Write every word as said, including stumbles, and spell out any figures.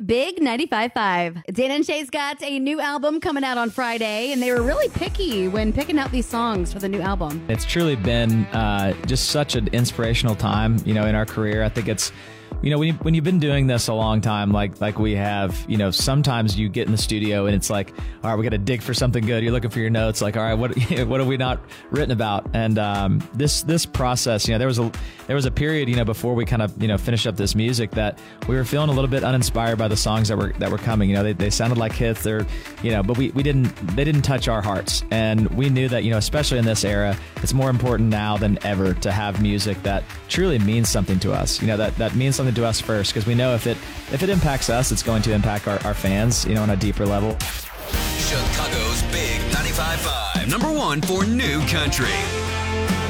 Big ninety-five point five. Dan and Shay's got a new album coming out on Friday, and they were really picky when picking out these songs for the new album. It's truly been uh, just such an inspirational time, you know, in our career. I think it's, you know, when, you, when you've been doing this a long time, like like we have, you know, sometimes you get in the studio and it's like, all right, we got to dig for something good. You're looking for your notes, like, all right, what what have we not written about? And um, this this process, you know, there was a there was a period, you know, before we kind of, you know, finished up this music that we were feeling a little bit uninspired by the songs that were that were coming. You know, they, they sounded like hits, they're, you know, but we, we didn't they didn't touch our hearts, and we knew that, you know, especially in this era, it's more important now than ever to have music that truly means something to us. You know, that that means something to us first, because we know if it if it impacts us, it's going to impact our, our fans, you know, on a deeper level. Chicago's Big ninety-five point five, number one for new country.